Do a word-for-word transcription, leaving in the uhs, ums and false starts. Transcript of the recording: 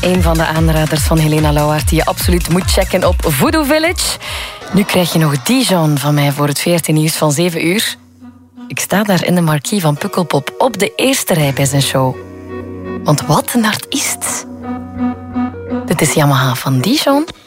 Een van de aanraders van Helena Lauwaert die je absoluut moet checken op Voodoo Village. Nu krijg je nog Dijon van mij voor het V R T Nieuws van zeven uur. Ik sta daar in de marquee van Pukkelpop op de eerste rij bij zijn show. Want wat een artiest. Dit is Yamaha van Dijon.